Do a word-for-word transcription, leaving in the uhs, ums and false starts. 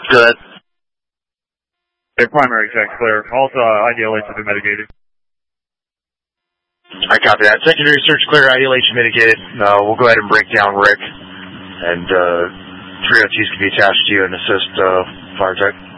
Good. Okay, primary check clear. Also, uh, I D L H has been mitigated. I copy that. Secondary search clear, I D L H mitigated. Uh, we'll go ahead and break down Rick, and uh, three O Ts can be attached to you and assist uh, fire tech.